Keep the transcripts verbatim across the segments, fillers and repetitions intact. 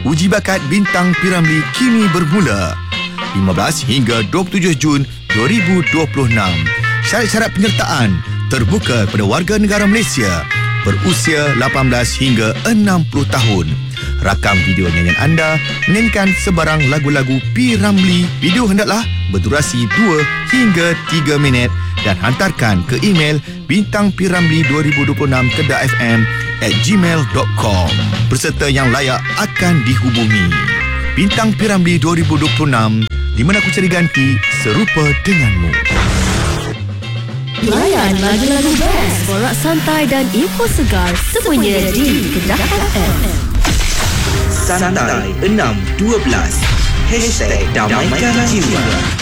Uji bakat Bintang P Ramlee kini bermula lima belas hingga dua puluh tujuh Jun dua ribu dua puluh enam. Syarat-syarat penyertaan terbuka kepada warga negara Malaysia berusia lapan belas hingga enam puluh tahun. Rakam video nyanyian anda, nyanyikan sebarang lagu-lagu P Ramlee. Video hendaklah berdurasi dua hingga tiga minit dan hantarkan ke email bintang p ramlee dua ribu dua puluh enam kedah f m at gmail dot com. Peserta yang layak akan dihubungi. Bintang P Ramlee dua ribu dua puluh enam, di mana aku cari ganti serupa denganmu. Layan lagu-lagu best, borak santai dan info segar semuanya di Kedah F M. Santai enam dua belas Hashtag Damaikan Jiwa.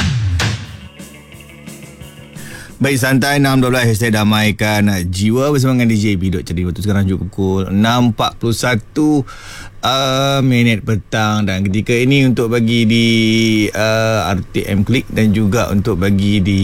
Baik, Santai enam dua belas Hashtag Damaikan Jiwa bersama dengan D J Bidok. Jadi waktu sekarang juga pukul enam empat puluh satu uh, minit petang. Dan ketika ini untuk bagi di uh, R T M Klik dan juga untuk bagi di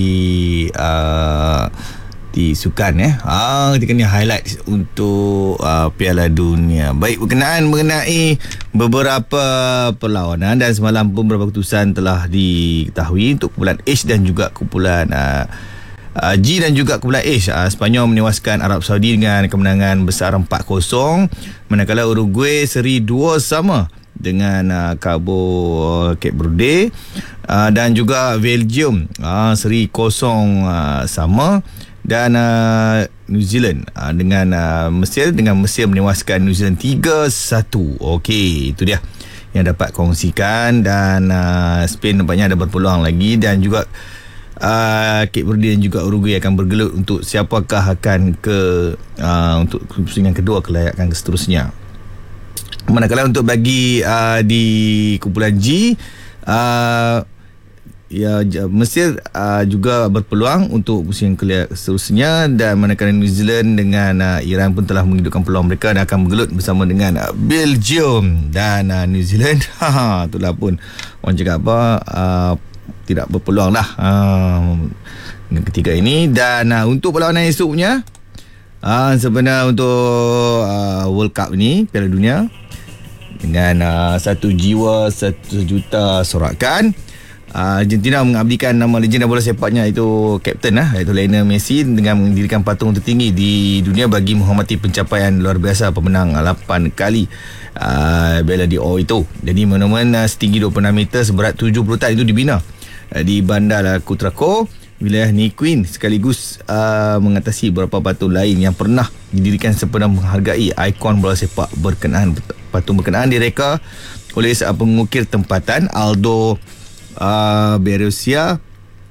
uh, di sukan ya. Ah, ketika ni highlight untuk uh, Piala Dunia. Baik, berkenaan mengenai beberapa perlawanan, dan semalam pun beberapa keputusan telah diketahui untuk kumpulan H dan juga kumpulan uh, uh, G dan juga kumpulan H. Uh, Sepanyol menewaskan Arab Saudi dengan kemenangan besar empat kosong, manakala Uruguay seri dua sama dengan uh, Cabo Cape Verde, uh, dan juga Belgium uh, seri kosong uh, sama, dan uh, New Zealand uh, dengan uh, Mesir dengan Mesir menewaskan New Zealand tiga satu. Okey, itu dia yang dapat kongsikan. Dan uh, Spain nampaknya ada berpeluang lagi, dan juga uh, Cape Verde dan juga Uruguay akan bergelut untuk siapakah akan ke uh, untuk pusingan kedua kelayakan seterusnya. Manakala untuk bagi uh, di kumpulan G, uh, ya, Mesir uh, juga berpeluang untuk pusingan kelihatan seterusnya, dan manakala New Zealand dengan uh, Iran pun telah menghidupkan peluang mereka dan akan bergelut bersama dengan uh, Belgium. Dan uh, New Zealand ha, itulah pun orang cakap apa, uh, tidak berpeluang lah uh, dengan ketiga ini. Dan uh, untuk perlawanan esoknya, uh, sebenarnya untuk uh, World Cup ni, Piala Dunia, dengan uh, satu jiwa satu juta sorakan, Uh, Argentina mengabdikan nama legenda bola sepaknya, itu kapten lah, iaitu Lionel Messi, dengan mendirikan patung tertinggi di dunia bagi menghormati pencapaian luar biasa pemenang lapan kali uh, Ballon d'Or itu. Jadi monumen uh, setinggi dua puluh enam meter seberat tujuh puluh tan itu dibina uh, di bandar uh, Cutrako, wilayah Niquin, sekaligus uh, mengatasi beberapa patung lain yang pernah didirikan sempena menghargai ikon bola sepak berkenaan. Patung berkenaan direka oleh uh, pengukir tempatan Aldo Uh, Berusia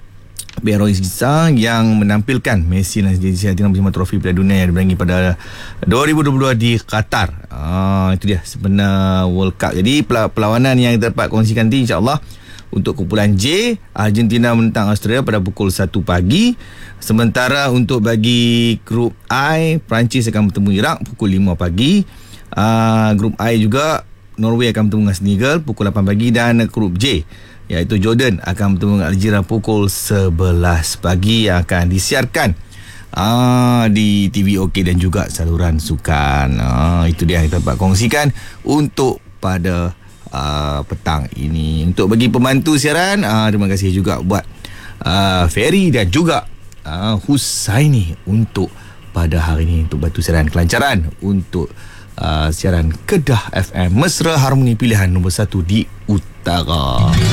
Berusia yang menampilkan Messi dan Argentina bersama trofi Piala Dunia yang diberangi pada dua ribu dua puluh dua di Qatar. uh, Itu dia sebenar World Cup. Jadi perlawanan yang dapat kongsikan nanti insyaAllah untuk kumpulan J, Argentina menentang Australia pada pukul satu pagi. Sementara untuk bagi grup I, Perancis akan bertemu Iraq pukul lima pagi. uh, Grup I juga Norway akan bertemu dengan Senegal pukul lapan pagi. Dan grup J, iaitu Jordan akan bertemu dengan Algeria pukul sebelas pagi, yang akan disiarkan aa, di T V OK dan juga saluran sukan. Aa, itu dia yang kita dapat kongsikan untuk pada aa, petang ini. Untuk bagi pembantu siaran, aa, terima kasih juga buat aa, Ferry dan juga aa, Husaini untuk pada hari ini, untuk bantu siaran kelancaran untuk aa, siaran Kedah F M, mesra harmoni pilihan nombor satu di utara.